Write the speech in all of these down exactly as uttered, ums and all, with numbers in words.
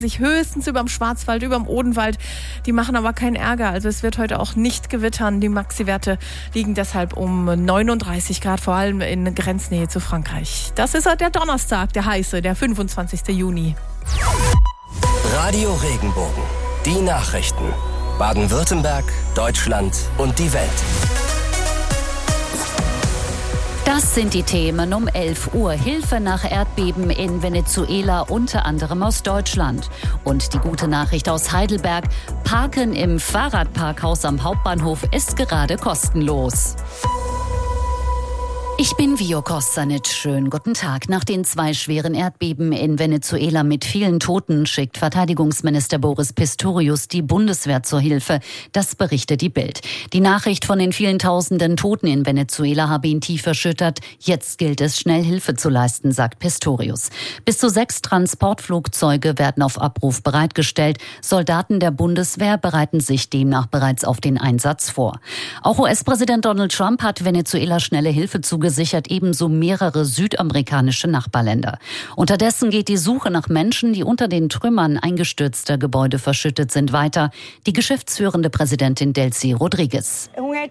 sich höchstens über dem Schwarzwald, über dem Odenwald. Die machen aber keinen Ärger. Also es wird heute auch nicht gewittern. Die Maxi-Werte liegen deshalb um neununddreißig Grad, vor allem in Grenznähe zu Frankreich. Das ist der Donnerstag, der heiße, der fünfundzwanzigsten Juni. Radio Regenbogen. Die Nachrichten. Baden-Württemberg, Deutschland und die Welt. Das sind die Themen um elf Uhr. Hilfe nach Erdbeben in Venezuela, unter anderem aus Deutschland. Und die gute Nachricht aus Heidelberg: Parken im Fahrradparkhaus am Hauptbahnhof ist gerade kostenlos. Ich bin Vio Kostanic. Schönen guten Tag. Nach den zwei schweren Erdbeben in Venezuela mit vielen Toten schickt Verteidigungsminister Boris Pistorius die Bundeswehr zur Hilfe. Das berichtet die Bild. Die Nachricht von den vielen tausenden Toten in Venezuela habe ihn tief erschüttert. Jetzt gilt es, schnell Hilfe zu leisten, sagt Pistorius. Bis zu sechs Transportflugzeuge werden auf Abruf bereitgestellt. Soldaten der Bundeswehr bereiten sich demnach bereits auf den Einsatz vor. Auch U S-Präsident Donald Trump hat Venezuela schnelle Hilfe zugesichert. Sichert ebenso mehrere südamerikanische Nachbarländer. Unterdessen geht die Suche nach Menschen, die unter den Trümmern eingestürzter Gebäude verschüttet sind, weiter. Die geschäftsführende Präsidentin Delcy Rodriguez.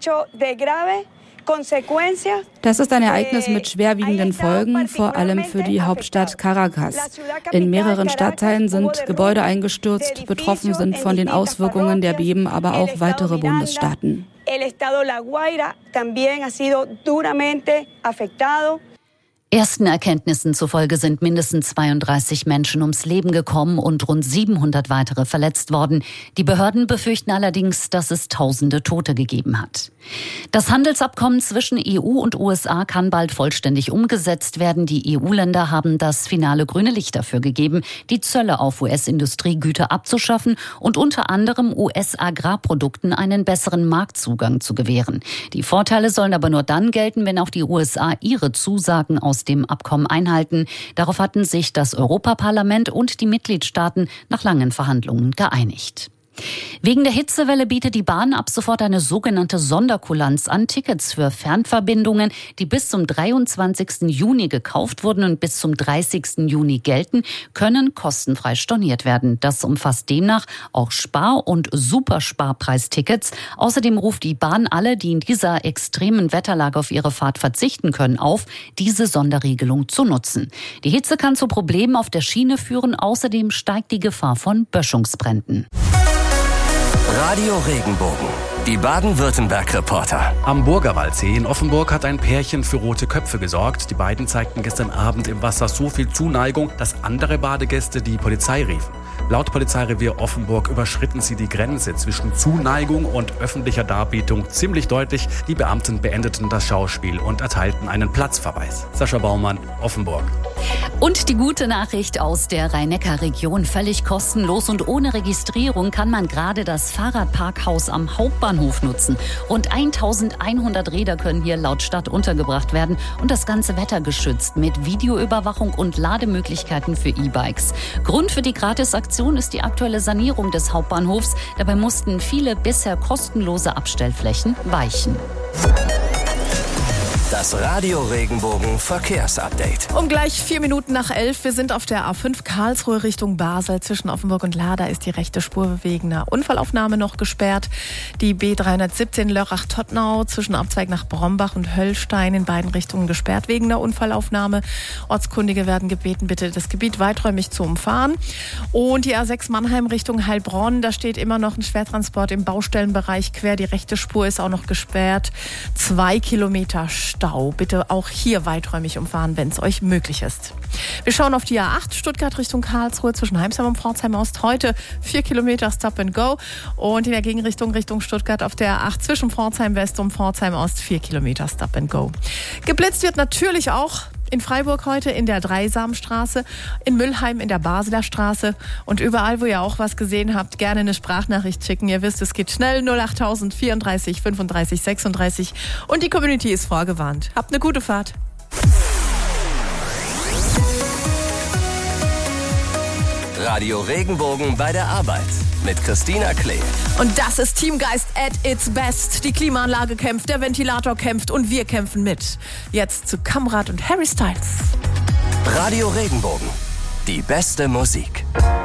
Das ist ein Ereignis mit schwerwiegenden Folgen, vor allem für die Hauptstadt Caracas. In mehreren Stadtteilen sind Gebäude eingestürzt, betroffen sind von den Auswirkungen der Beben aber auch weitere Bundesstaaten. El estado La Guaira también ha sido duramente afectado. Ersten Erkenntnissen zufolge sind mindestens zweiunddreißig Menschen ums Leben gekommen und rund siebenhundert weitere verletzt worden. Die Behörden befürchten allerdings, dass es tausende Tote gegeben hat. Das Handelsabkommen zwischen E U und U S A kann bald vollständig umgesetzt werden. Die E U-Länder haben das finale grüne Licht dafür gegeben, die Zölle auf U S-Industriegüter abzuschaffen und unter anderem U S-Agrarprodukten einen besseren Marktzugang zu gewähren. Die Vorteile sollen aber nur dann gelten, wenn auch die U S A ihre Zusagen aus dem Abkommen einhalten. Darauf hatten sich das Europaparlament und die Mitgliedstaaten nach langen Verhandlungen geeinigt. Wegen der Hitzewelle bietet die Bahn ab sofort eine sogenannte Sonderkulanz an. Tickets für Fernverbindungen, die bis zum dreiundzwanzigsten Juni gekauft wurden und bis zum dreißigsten Juni gelten, können kostenfrei storniert werden. Das umfasst demnach auch Spar- und Supersparpreistickets. Außerdem ruft die Bahn alle, die in dieser extremen Wetterlage auf ihre Fahrt verzichten können, auf, diese Sonderregelung zu nutzen. Die Hitze kann zu Problemen auf der Schiene führen. Außerdem steigt die Gefahr von Böschungsbränden. Radio Regenbogen. Die Baden-Württemberg-Reporter. Am Burgerwaldsee in Offenburg hat ein Pärchen für rote Köpfe gesorgt. Die beiden zeigten gestern Abend im Wasser so viel Zuneigung, dass andere Badegäste die Polizei riefen. Laut Polizeirevier Offenburg überschritten sie die Grenze zwischen Zuneigung und öffentlicher Darbietung ziemlich deutlich. Die Beamten beendeten das Schauspiel und erteilten einen Platzverweis. Sascha Baumann, Offenburg. Und die gute Nachricht aus der Rhein-Neckar-Region: völlig kostenlos und ohne Registrierung kann man gerade das Fahrradparkhaus am Hauptbahnhof nutzen. Rund eintausendeinhundert Räder können hier laut Stadt untergebracht werden und das ganze Wetter geschützt mit Videoüberwachung und Lademöglichkeiten für E-Bikes. Grund für die Gratisaktion ist die aktuelle Sanierung des Hauptbahnhofs. Dabei mussten viele bisher kostenlose Abstellflächen weichen. Das Radio Regenbogen Verkehrsupdate. Um gleich vier Minuten nach elf. Wir sind auf der A fünf Karlsruhe Richtung Basel. Zwischen Offenburg und Lahr, da ist die rechte Spur wegen einer Unfallaufnahme noch gesperrt. Die B dreihundertsiebzehn Lörrach-Tottnau zwischen Abzweig nach Brombach und Höllstein in beiden Richtungen gesperrt wegen der Unfallaufnahme. Ortskundige werden gebeten, bitte das Gebiet weiträumig zu umfahren. Und die A sechs Mannheim Richtung Heilbronn, da steht immer noch ein Schwertransport im Baustellenbereich quer. Die rechte Spur ist auch noch gesperrt. Zwei Kilometer Stau. Bitte auch hier weiträumig umfahren, wenn es euch möglich ist. Wir schauen auf die A acht Stuttgart Richtung Karlsruhe zwischen Heimsheim und Pforzheim Ost. Heute vier Kilometer Stop and Go. Und in der Gegenrichtung Richtung Stuttgart auf der A acht zwischen Pforzheim West und Pforzheim Ost vier Kilometer Stop and Go. Geblitzt wird natürlich auch in Freiburg heute in der Dreisamstraße, in Müllheim in der Basler Straße und überall, wo ihr auch was gesehen habt, gerne eine Sprachnachricht schicken. Ihr wisst, es geht schnell, null achttausend vierunddreißig fünfunddreißig sechsunddreißig und die Community ist vorgewarnt. Habt eine gute Fahrt. Radio Regenbogen bei der Arbeit mit Christina Klee. Und das ist Teamgeist at its best. Die Klimaanlage kämpft, der Ventilator kämpft und wir kämpfen mit. Jetzt zu Kamrat und Harry Styles. Radio Regenbogen. Die beste Musik.